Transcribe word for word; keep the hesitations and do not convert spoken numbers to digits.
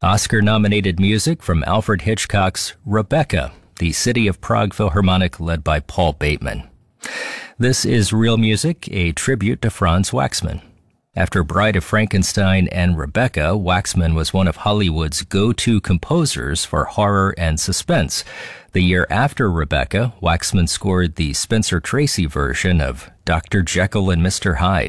Oscar-nominated music from Alfred Hitchcock's Rebecca, the City of Prague Philharmonic led by Paul Bateman. This is Real Music, a tribute to Franz Waxman. After Bride of Frankenstein and Rebecca, Waxman was one of Hollywood's go-to composers for horror and suspense. The year after Rebecca, Waxman scored the Spencer Tracy version of Doctor Jekyll and Mister Hyde.